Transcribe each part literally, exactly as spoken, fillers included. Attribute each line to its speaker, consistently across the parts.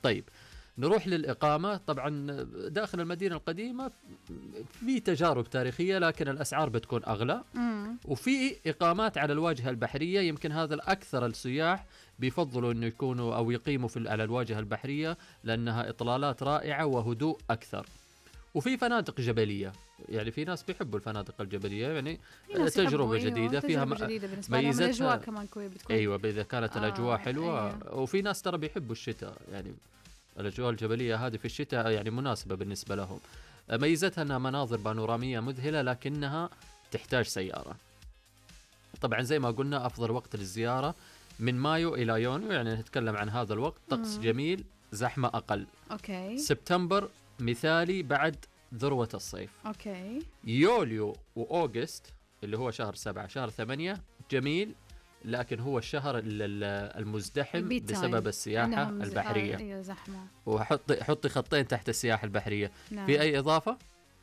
Speaker 1: طيب نروح للإقامة. طبعا داخل المدينة القديمة في تجارب تاريخية لكن الأسعار بتكون أغلى،
Speaker 2: مم.
Speaker 1: وفي إقامات على الواجهة البحرية. يمكن هذا الأكثر السياح بيفضلوا أنه يكونوا أو يقيموا في على الواجهة البحرية لأنها إطلالات رائعة وهدوء أكثر. وفي فنادق جبلية، يعني في ناس بيحبوا الفنادق الجبلية، يعني تجربة جديدة فيها
Speaker 2: تجربة جديدة بالنسبة لهم. الأجواء كمان كوي بتكون.
Speaker 1: أيوة إذا كانت الأجواء
Speaker 2: آه
Speaker 1: حلوة.
Speaker 2: أيوة.
Speaker 1: وفي ناس ترى بيحبوا الشتاء، يعني الأجواء الجبلية هذه في الشتاء يعني مناسبة بالنسبة لهم. ميزتها أنها مناظر بانورامية مذهلة لكنها تحتاج سيارة. طبعا زي ما قلنا أفضل وقت للزيارة من مايو إلى يونيو، يعني نتكلم عن هذا الوقت. طقس
Speaker 2: مم.
Speaker 1: جميل، زحمة أقل.
Speaker 2: أوكي.
Speaker 1: سبتمبر مثالي بعد ذروة الصيف.
Speaker 2: أوكي.
Speaker 1: يوليو وأوغست اللي هو شهر سبعة شهر ثمانية جميل، لكن هو الشهر المزدحم بسبب السياحة البحرية.
Speaker 2: آه أيوة زحمة.
Speaker 1: وحطي حطي خطين تحت السياحة البحرية.
Speaker 2: نعم.
Speaker 1: في أي إضافة؟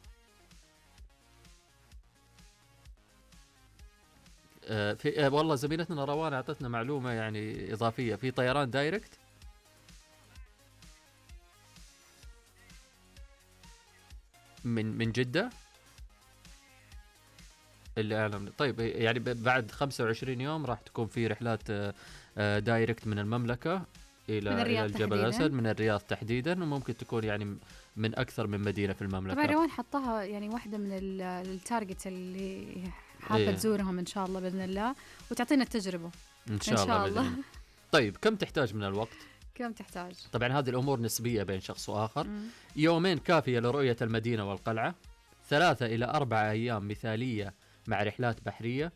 Speaker 1: آه في آه والله زميلتنا روان أعطتنا معلومة يعني إضافية. في طيران دايركت من من جدة اللي أعلم. طيب يعني بعد خمسة وعشرين يوم راح تكون في رحلات دايركت من المملكة إلى
Speaker 2: من
Speaker 1: إلى الجبل الأسد من الرياض تحديدا، وممكن تكون يعني من أكثر من مدينة في المملكة.
Speaker 2: طبعا روان حطها يعني واحدة من التارجت اللي حابة إيه. تزورهم إن شاء الله بإذن الله وتعطينا التجربة
Speaker 1: إن شاء, إن شاء الله, الله. طيب كم تحتاج من الوقت؟
Speaker 2: كم تحتاج؟
Speaker 1: طبعا هذه الأمور نسبية بين شخص وآخر.
Speaker 2: مم.
Speaker 1: يومين كافية لرؤية المدينة والقلعة، ثلاثة إلى أربعة أيام مثالية مع رحلات بحرية،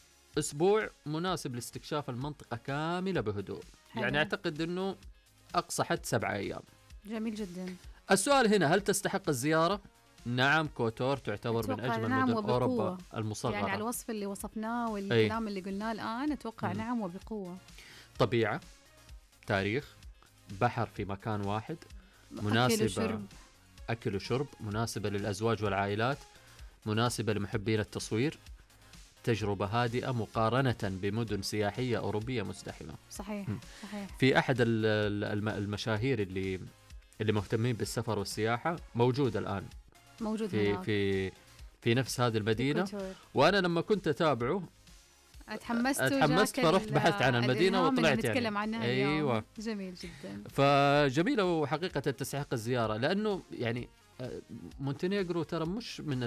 Speaker 1: أسبوع مناسب لاستكشاف المنطقة كاملة بهدوء. حلو. يعني أعتقد أنه أقصى حد سبعة أيام.
Speaker 2: جميل جدا.
Speaker 1: السؤال هنا، هل تستحق الزيارة؟ نعم، كوتور تعتبر من أجمل
Speaker 2: نعم
Speaker 1: مدن أوروبا المصغرة.
Speaker 2: يعني على الوصف اللي وصفناه والكلام أي. اللي قلناه الآن أتوقع م. نعم وبقوة.
Speaker 1: طبيعة، تاريخ، بحر في مكان واحد، مناسبة
Speaker 2: أكل وشرب.
Speaker 1: أكل وشرب، مناسبة للأزواج والعائلات، مناسبة لمحبين التصوير، تجربة هادئة مقارنة بمدن سياحية أوروبية مزدحمة.
Speaker 2: صحيح. صحيح.
Speaker 1: في أحد المشاهير اللي اللي مهتمين بالسفر والسياحة موجود الآن
Speaker 2: موجود
Speaker 1: في
Speaker 2: هناك.
Speaker 1: في في نفس هذه المدينة، وأنا لما كنت أتابعه
Speaker 2: اتحمست
Speaker 1: اتحمست فرحت بحثت عن المدينة وطلعت
Speaker 2: يعني نتكلم عنها اليوم.
Speaker 1: أيوة.
Speaker 2: جميل جدا.
Speaker 1: فجميلة وحقيقة تستحق الزيارة، لأنه يعني مونتينيغرو ترى مش من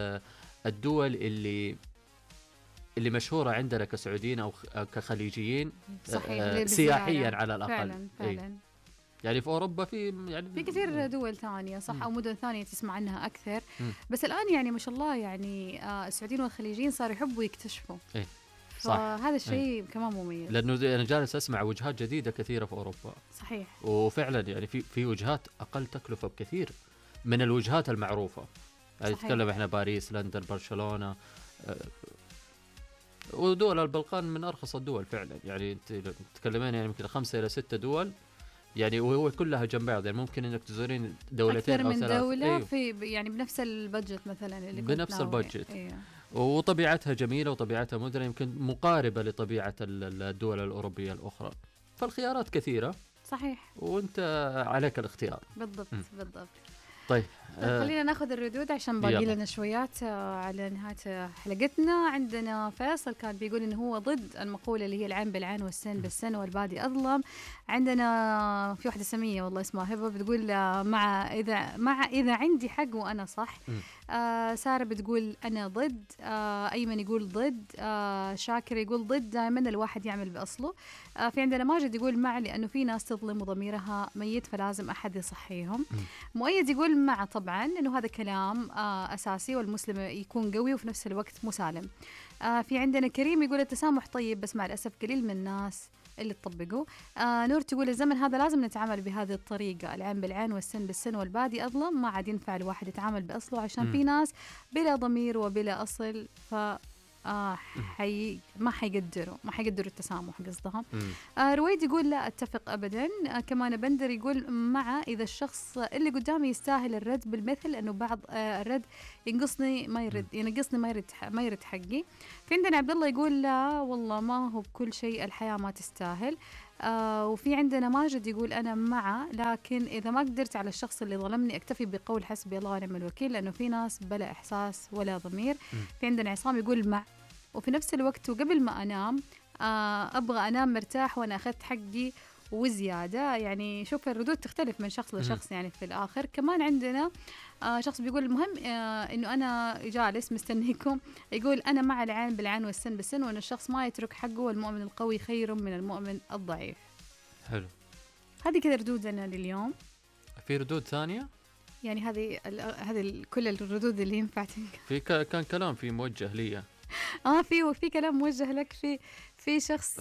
Speaker 1: الدول اللي اللي مشهورة عندنا كسعوديين أو كخليجيين.
Speaker 2: صحيح.
Speaker 1: سياحيا على الأقل.
Speaker 2: فعلا فعلا.
Speaker 1: يعني في أوروبا في يعني
Speaker 2: في كثير دول ثانية صح م. أو مدن ثانية تسمع عنها أكثر م. بس الآن يعني ما شاء الله يعني آه السعوديين والخليجيين صاروا يحبوا يكتشفوا.
Speaker 1: إيه. صح.
Speaker 2: فهذا الشيء إيه. كمان مميز،
Speaker 1: لأنه أنا جالس أسمع وجهات جديدة كثيرة في أوروبا.
Speaker 2: صحيح.
Speaker 1: وفعلا يعني في في وجهات أقل تكلفة بكثير من الوجهات المعروفة. يعني نتكلم إحنا باريس، لندن، برشلونة، آه ودول البلقان من أرخص الدول فعلا. يعني تتكلمين يعني يمكن خمسة إلى ستة دول، يعني وهو كلها جنب بعض. يعني ممكن انك تزورين دولتين
Speaker 2: أكثر
Speaker 1: او
Speaker 2: من
Speaker 1: ثلاث
Speaker 2: دولة
Speaker 1: أيوه.
Speaker 2: في يعني بنفس البادجت مثلا اللي كنت
Speaker 1: بنفس
Speaker 2: ناوي.
Speaker 1: البادجت.
Speaker 2: أيوه.
Speaker 1: وطبيعتها جميلة وطبيعتها مدنة يمكن مقاربة لطبيعة الدول الأوروبية الأخرى، فالخيارات كثيرة.
Speaker 2: صحيح.
Speaker 1: وانت عليك الاختيار.
Speaker 2: بالضبط م. بالضبط.
Speaker 1: طيب
Speaker 2: آه خلينا ناخذ الردود عشان باقي لنا شويات آه على نهاية حلقتنا. عندنا فيصل كان بيقول إنه هو ضد المقولة اللي هي العين بالعين والسن بالسن والبادي أظلم. عندنا في واحدة سمية والله اسمها هبة بتقول آه مع إذا مع إذا عندي حق وأنا صح. آه سارة بتقول أنا ضد. آه أيمن يقول ضد. آه شاكر يقول ضد. دائما الواحد يعمل بأصله. آه في عندنا ماجد يقول مع لأنه في ناس تظلم وضميرها ميت فلازم أحد يصحيهم. مؤيد يقول مع طبعا إنه هذا كلام آه أساسي والمسلم يكون قوي وفي نفس الوقت مسالم. آه في عندنا كريم يقول التسامح طيب بس مع الأسف قليل من الناس اللي تطبقوا. آه نور تقول الزمن هذا لازم نتعامل بهذه الطريقة، العين بالعين والسن بالسن والبادي أظلم. ما عاد ينفع الواحد يتعامل بأصله عشان م. في ناس بلا ضمير وبلا أصل ف آه حي ما حيقدروا ما حيقدروا التسامح قصدهم. آه رويد يقول لا أتفق أبدا. آه كمان بندر يقول مع إذا الشخص اللي قدامي يستاهل الرد بالمثل لأنه بعض آه الرد ينقصني ما يرد ينقصني ما يرد ما يرد حقي. في عندنا عبد الله يقول لا والله ما هو بكل شيء الحياة ما تستاهل. آه وفي عندنا ماجد يقول أنا مع، لكن إذا ما قدرت على الشخص اللي ظلمني أكتفي بقول حسبي الله ونعم الوكيل، لأنه في ناس بلا إحساس ولا ضمير. م. في عندنا عصام يقول مع، وفي نفس الوقت وقبل ما أنام آه أبغى أنام مرتاح وأنا أخذت حقي وزيادة. يعني شوف الردود تختلف من شخص لشخص. يعني في الآخر كمان عندنا آه شخص بيقول المهم آه إنه أنا جالس مستنيكم، يقول أنا مع العين بالعين والسن بالسن، وإن الشخص ما يترك حقه، والمؤمن القوي خير من المؤمن الضعيف.
Speaker 1: حلو.
Speaker 2: هذه كذا ردودنا لليوم.
Speaker 1: في ردود ثانية؟
Speaker 2: يعني هذه هذه كل الردود اللي ينفع تنقل.
Speaker 1: في كان كلام في موجه لي.
Speaker 2: اه في وفي كلام موجه لك. في في شخص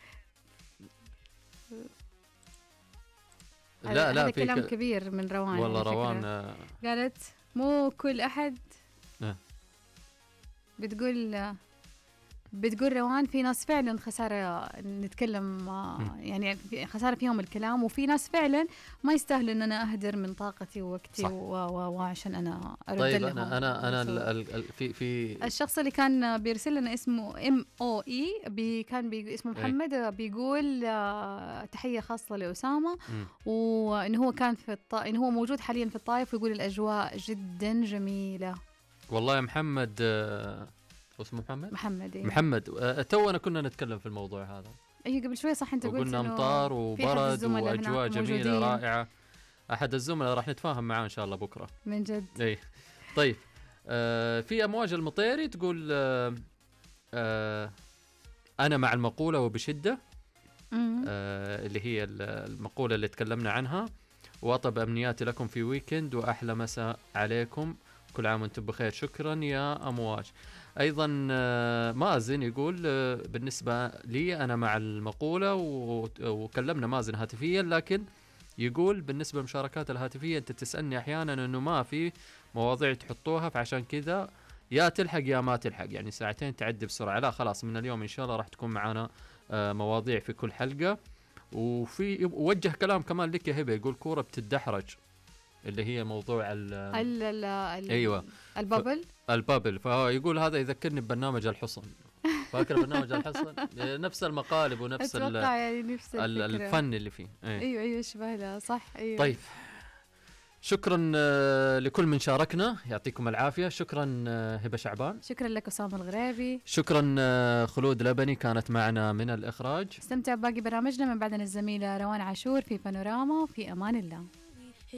Speaker 1: لا لا
Speaker 2: هذا
Speaker 1: في
Speaker 2: كلام
Speaker 1: ك...
Speaker 2: كبير من روان.
Speaker 1: والله روان آه
Speaker 2: قالت مو كل أحد
Speaker 1: آه.
Speaker 2: بتقول بتقول روان في ناس فعلا خسارة نتكلم يعني خسارة فيهم الكلام، وفي ناس فعلا ما يستاهلوا ان انا اهدر من طاقتي ووقتي وعشان انا ارد
Speaker 1: طيب
Speaker 2: لهم.
Speaker 1: انا انا انا ال ال في في
Speaker 2: الشخص اللي كان بيرسل لنا اسمه ام او اي بي كان بي اسمه محمد ايه؟ بيقول تحية خاصة لأسامة، وانه هو كان في الط... انه هو موجود حاليا في الطائف، ويقول الاجواء جدا جميلة.
Speaker 1: والله يا محمد آه اسمه محمد
Speaker 2: محمد إيه؟
Speaker 1: محمد أه تونا كنا نتكلم في الموضوع هذا.
Speaker 2: ايوه قبل شويه صح، انت قلت
Speaker 1: قلنا امطار وبرد واجواء جميله رائعه. احد الزملاء راح نتفاهم معاه ان شاء الله بكره
Speaker 2: من جد.
Speaker 1: اي طيب آه في امواج المطيري تقول آه آه انا مع المقوله وبشده آه اللي هي المقوله اللي تكلمنا عنها، واطب امنياتي لكم في ويكند واحلى مساء عليكم، كل عام وانتم بخير. شكرا يا امواج. ايضا مازن يقول بالنسبه لي انا مع المقوله، وكلمنا مازن هاتفيا، لكن يقول بالنسبه للمشاركات الهاتفيه انت تسالني احيانا انه ما في مواضيع تحطوها، فعشان كذا يا تلحق يا ما تلحق، يعني ساعتين تعدي بسرعه. لا خلاص من اليوم ان شاء الله راح تكون معنا مواضيع في كل حلقه. وفي وجه كلام كمان لك يا هبه، يقول كوره بتدحرج، اللي هي موضوع ال
Speaker 2: ال ال
Speaker 1: ايوه
Speaker 2: البابل
Speaker 1: البابل فهو يقول هذا يذكرني ببرنامج الحصن. فاكر برنامج الحصن؟ نفس المقالب ونفس
Speaker 2: يعني نفس
Speaker 1: الفن اللي فيه.
Speaker 2: ايوه ايوه ايوه شبه صح. ايوه
Speaker 1: طيب شكرا لكل من شاركنا، يعطيكم العافيه. شكرا هبه شعبان.
Speaker 2: شكرا لك أسامة الغريبي.
Speaker 1: شكرا خلود لبني كانت معنا من الاخراج.
Speaker 2: استمتع باقي برامجنا من بعدنا الزميله روان عاشور في بانوراما. في امان الله.